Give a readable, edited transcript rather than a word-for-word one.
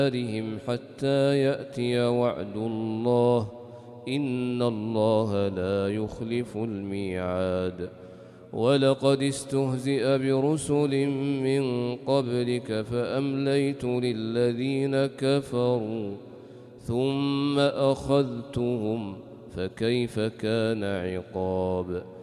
دارهم حتى يأتي وعد الله إن الله لا يخلف الميعاد ولقد استهزئ برسل من قبلك فأمليت للذين كفروا ثم أخذتهم فكيف كان عقاب